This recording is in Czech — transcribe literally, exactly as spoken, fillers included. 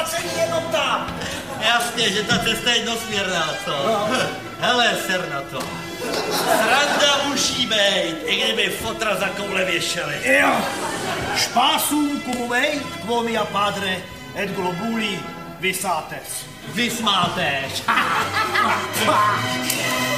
zaplacení jenom tam. Jasně, že ta cesta je jednosměrná, co? No. Hele, ser na to. Sranda musí být, i kdyby fotra za koule věšeli. Jo. Spásum cum veit, quo mia padre, et globuli visates. Vysmáteš.